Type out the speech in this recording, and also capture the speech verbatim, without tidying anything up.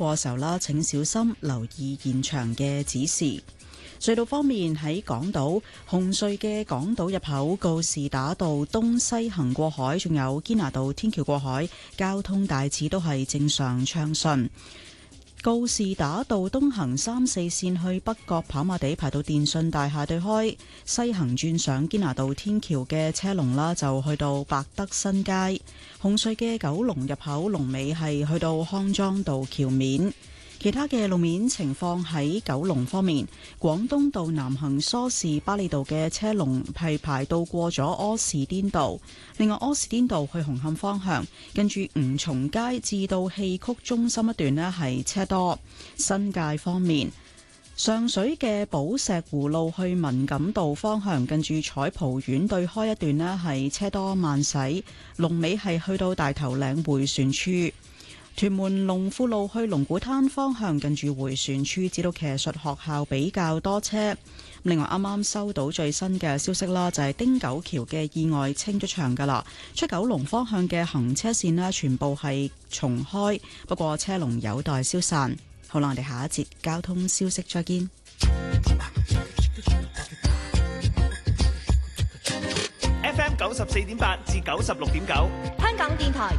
過嘅時候啦，請小心留意現場嘅指示。隧道方面，喺港島紅隧嘅港島入口告士打道東西行過海，仲有堅拿道天橋過海，交通大致都係正常暢順。告士打道東行三四線去北角跑馬地排到電訊大廈對開，西行轉上堅拿道天橋嘅車龍啦，就去到百德新街。紅隧嘅九龍入口龍尾係去到康莊道橋面。其他嘅路面情況喺九龍方面，廣東道南行梳士巴利道嘅車龍係排到過咗柯士甸道。另外，柯士甸道去紅磡方向，跟住吳松街至到戲曲中心一段呢係車多。新界方面，上水嘅寶石湖路去文錦道方向，近住彩蒲苑對開一段呢係車多慢駛，龍尾係去到大頭嶺迴旋處。屯門龍富路去龍鼓灘方向，近住迴旋處至到騎術學校比較多車。另外，啱啱收到最新嘅消息啦，就係汀九橋嘅意外清咗場噶啦，出九龍方向嘅行車線呢全部係重開，不過車龍有待消散。好啦，我哋下一節交通消息再見。 F M 九十四點八至九十六點九， 香港電台